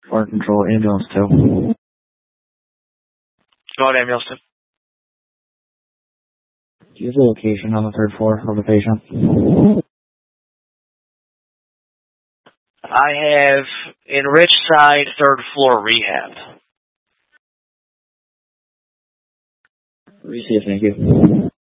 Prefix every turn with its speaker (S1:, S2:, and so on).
S1: Fire control, ambulance 2.
S2: Go ahead, ambulance 2.
S1: Do you have the location on the 3rd floor of the patient?
S2: I have in Richside, 3rd floor rehab.
S1: Receive, thank you.